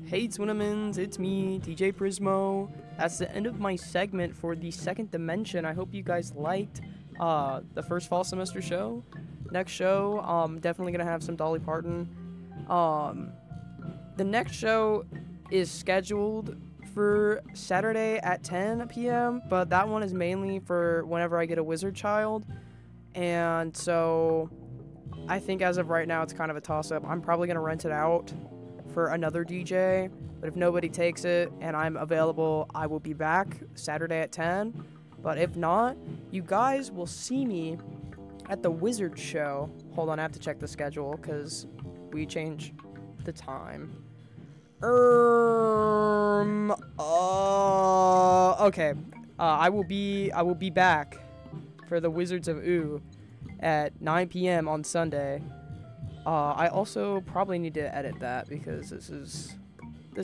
Hey Twinamans, it's me, DJ Prismo. That's the end of my segment for the second dimension. I hope you guys liked the first fall semester show. Next show, definitely gonna have some Dolly Parton. Um, the next show is scheduled for Saturday at 10 p.m., but that one is mainly for whenever I get a wizard child. And so I think as of right now, it's kind of a toss up. I'm probably gonna rent it out for another DJ, but if nobody takes it and I'm available, I will be back Saturday at 10. But if not, you guys will see me at the Wizard Show. Hold on, I have to check the schedule because we change the time. Okay. I will be back for the Wizards of Ooh at 9 p.m. on Sunday. I also probably need to edit that because this is